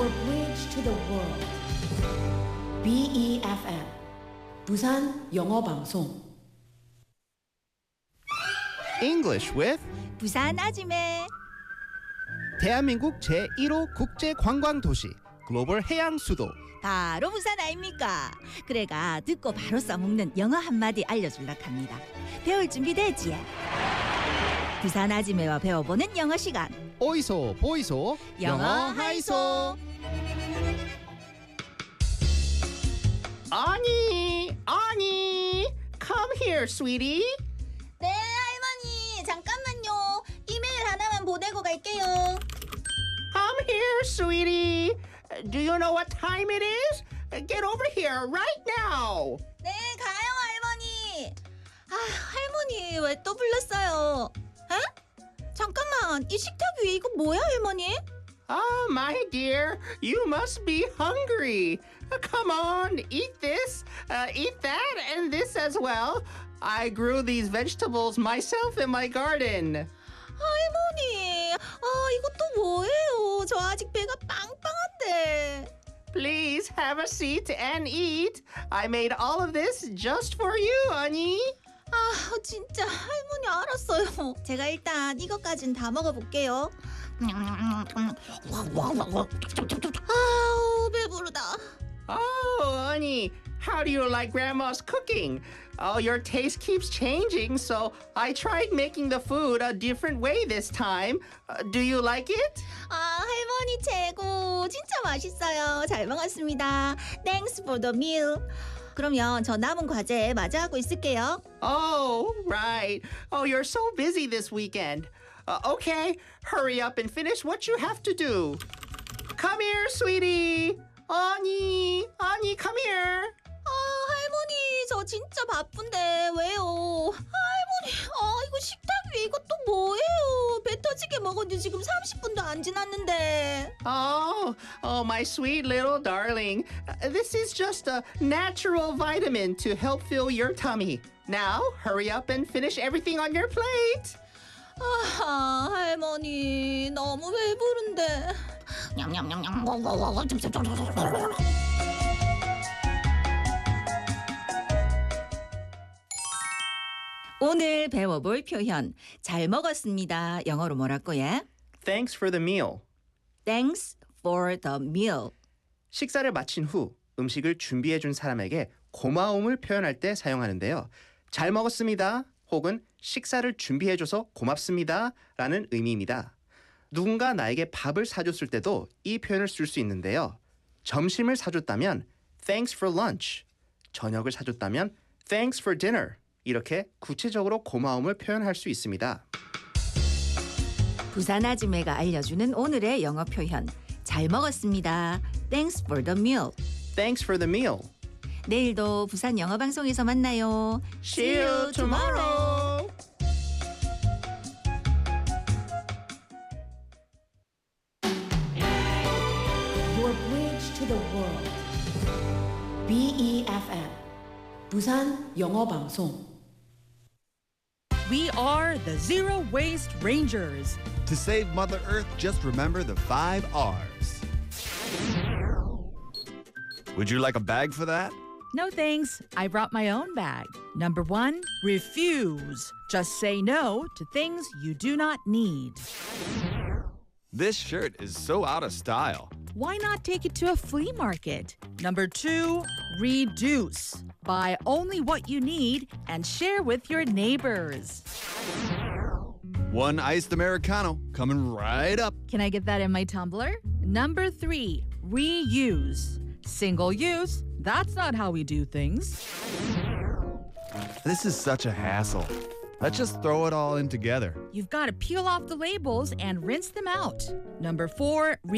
Your bridge to the world. BEFM 부산 영어 방송. English with 부산 아지매. 대한민국 제1호 국제관광도시 글로벌 해양 수도. 바로 부산 아닙니까? 그래가 듣고 바로 써먹는 영어 한마디 알려줄락 합니다. 배울 준비 되지? 부산 아지매와 배워보는 영어 시간. 오이소 보이소 영어 하이소. 아니 come here sweetie. 네 할머니 잠깐만요. 이메일 하나만 보내고 갈게요. Come here sweetie. Do you know what time it is? Get over here right now. 네 가요 할머니. 아 할머니 왜 또 불렀어요? 에? 잠깐만 이 식탁 위에 이거 뭐야 할머니? Oh my dear, you must be hungry. Come on, eat this, eat that, and this as well. I grew these vegetables myself in my garden. 할머니, 이것도 뭐예요? 저 아직 배가 빵빵한데. Please have a seat and eat. I made all of this just for you, honey. 아, 진짜 할머니 알았어요. 제가 일단 이것까진 다 먹어볼게요. 아우, 배부르다. Oh, honey, how do you like Grandma's cooking? Oh, your taste keeps changing, so I tried making the food a different way this time. Do you like it? 아, 할머니 최고. 진짜 맛있어요. 잘 먹었습니다. Thanks for the meal. 그러면 저 남은 과제 마저 하고 있을게요. Oh, right. Oh, you're so busy this weekend. Okay, hurry up and finish what you have to do. Come here, sweetie. Ani, come here. 할머니 저 진짜 바쁜데 왜요? 할머니 이거 식탁 위에 이것도 뭐예요? 배 터지게 먹은 지 지금 30분도 안 지났는데. Oh, my sweet little darling. This is just a natural vitamin to help fill your tummy. Now, hurry up and finish everything on your plate. 할머니 너무 배부른데. 오늘 배워볼 표현 잘 먹었습니다. 영어로 뭐라고요? Thanks for the meal. Thanks for the meal. 식사를 마친 후 음식을 준비해 준 사람에게 고마움을 표현할 때 사용하는데요. 잘 먹었습니다. 혹은 식사를 준비해 줘서 고맙습니다. 라는 의미입니다. 누군가 나에게 밥을 사줬을 때도 이 표현을 쓸 수 있는데요. 점심을 사줬다면 Thanks for lunch. 저녁을 사줬다면 Thanks for dinner. 이렇게 구체적으로 고마움을 표현할 수 있습니다. 부산 아지매가 알려주는 오늘의 영어 표현 잘 먹었습니다. Thanks for the meal. Thanks for the meal. 내일도 부산 영어 방송에서 만나요. See you tomorrow. Your bridge to the world. BEFM 부산 영어 방송. We are the Zero Waste Rangers. To save Mother Earth, just remember the 5 R's. Would you like a bag for that? No thanks. I brought my own bag. Number 1, refuse. Just say no to things you do not need. This shirt is so out of style. Why not take it to a flea market? Number 2, reduce. Buy only what you need and share with your neighbors. 1 iced Americano coming right up. Can I get that in my tumbler? Number 3, reuse. Single use, that's not how we do things. This is such a hassle. Let's just throw it all in together. You've got to peel off the labels and rinse them out. Number 4,